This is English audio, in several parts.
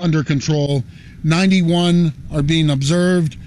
under control. 91 are being observed.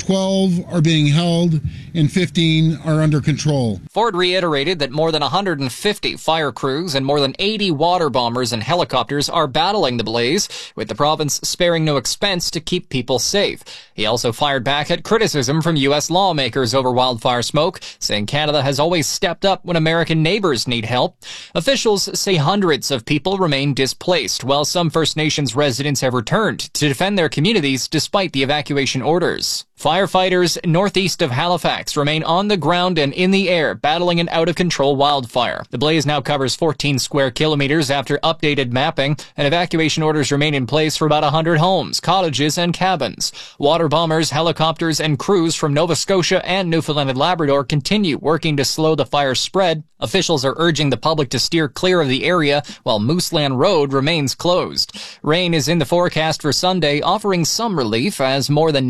12 are being held, and 15 are under control. Ford reiterated that more than 150 fire crews and more than 80 water bombers and helicopters are battling the blaze, with the province sparing no expense to keep people safe. He also fired back at criticism from U.S. lawmakers over wildfire smoke, saying Canada has always stepped up when American neighbors need help. Officials say hundreds of people remain displaced, while some First Nations residents have returned to defend their communities despite the evacuation orders. Firefighters northeast of Halifax remain on the ground and in the air, battling an out-of-control wildfire. The blaze now covers 14 square kilometers after updated mapping, and evacuation orders remain in place for about 100 homes, cottages, and cabins. Water bombers, helicopters, and crews from Nova Scotia and Newfoundland and Labrador continue working to slow the fire's spread. Officials are urging the public to steer clear of the area, while Mooseland Road remains closed. Rain is in the forecast for Sunday, offering some relief as more than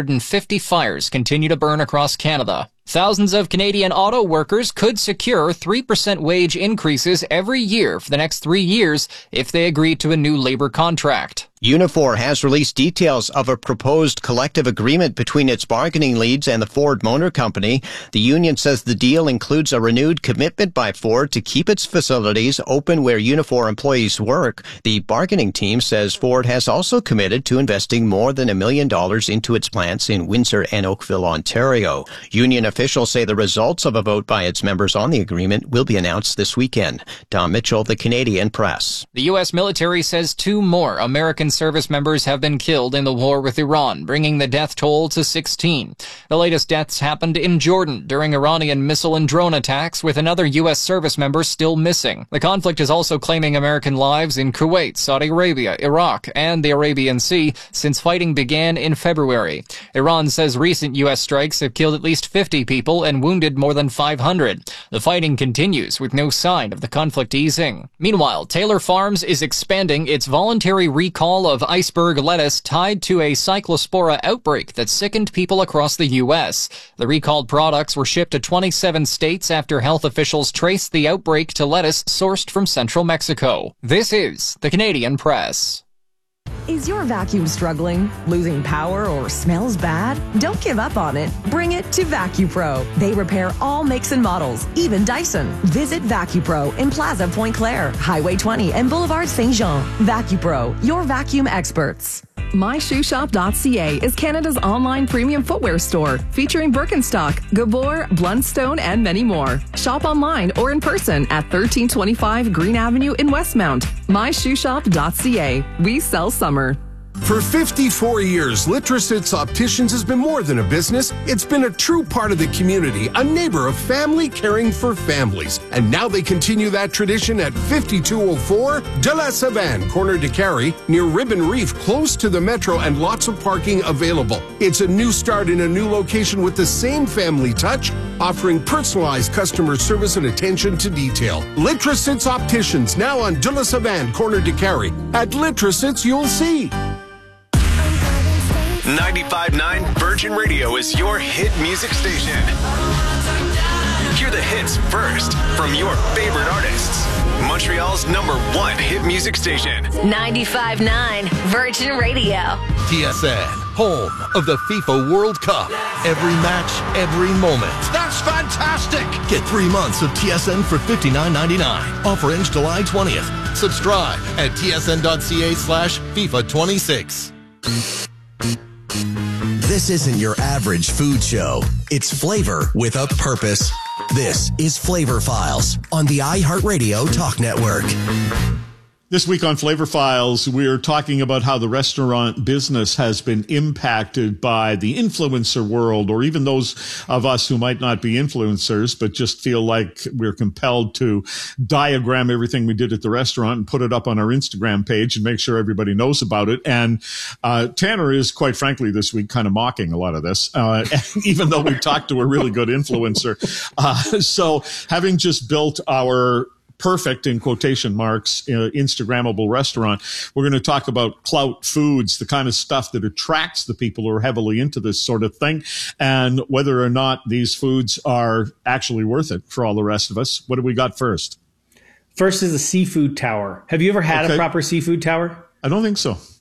950 fires continue to burn across Canada. Thousands of Canadian auto workers could secure 3% wage increases every year for the next 3 years if they agree to a new labor contract. Unifor has released details of a proposed collective agreement between its bargaining leads and the Ford Motor Company. The union says the deal includes a renewed commitment by Ford to keep its facilities open where Unifor employees work. The bargaining team says Ford has also committed to investing more than $1 million into its plants in Windsor and Oakville, Ontario. Union officials say the results of a vote by its members on the agreement will be announced this weekend. Tom Mitchell, The Canadian Press. The U.S. military says 2 more American service members have been killed in the war with Iran, bringing the death toll to 16. The latest deaths happened in Jordan during Iranian missile and drone attacks, with another U.S. service member still missing. The conflict is also claiming American lives in Kuwait, Saudi Arabia, Iraq, and the Arabian Sea since fighting began in February. Iran says recent U.S. strikes have killed at least 50 people and wounded more than 500. The fighting continues with no sign of the conflict easing. Meanwhile, Taylor Farms is expanding its voluntary recall of iceberg lettuce tied to a cyclospora outbreak that sickened people across the U.S. The recalled products were shipped to 27 states after health officials traced the outbreak to lettuce sourced from central Mexico. This is The Canadian Press. Is your vacuum struggling, losing power, or smells bad? Don't give up on it. Bring it to VacuPro. They repair all makes and models, even Dyson. Visit VacuPro in Plaza Point Claire, Highway 20, and Boulevard Saint Jean. VacuPro, your vacuum experts. MyShoeShop.ca is Canada's online premium footwear store, featuring Birkenstock, Gabor, Blundstone, and many more. Shop online or in person at 1325 Green Avenue in Westmount. MyShoeShop.ca. We sell summer. For 54 years, Litrositz Opticians has been more than a business. It's been a true part of the community, a neighbor of family caring for families. And now they continue that tradition at 5204 De La Savane, corner de Carey, near Ribbon Reef, close to the metro, and lots of parking available. It's a new start in a new location with the same family touch, offering personalized customer service and attention to detail. Litrositz Opticians, now on De La Savane, corner de Carey. At Litrositz, you'll see. 95.9 Virgin Radio is your hit music station. Hear the hits first from your favorite artists. Montreal's #1 hit music station. 95.9 Virgin Radio. TSN, home of the FIFA World Cup. Every match, every moment. That's fantastic! Get 3 months of TSN for $59.99. Offer ends July 20th. Subscribe at tsn.ca/FIFA26. This isn't your average food show. It's flavor with a purpose. This is Flavor Files on the iHeartRadio Talk Network. This week on Flavor Files, we're talking about how the restaurant business has been impacted by the influencer world, or even those of us who might not be influencers, but just feel like we're compelled to diagram everything we did at the restaurant and put it up on our Instagram page and make sure everybody knows about it. And Tanner is, quite frankly, this week kind of mocking a lot of this, even though we talked to a really good influencer. So having just built our perfect, in quotation marks, Instagrammable restaurant, we're going to talk about clout foods, the kind of stuff that attracts the people who are heavily into this sort of thing, and whether or not these foods are actually worth it for all the rest of us. What do we got first? First is the seafood tower. Have you ever had a proper seafood tower? I don't think so.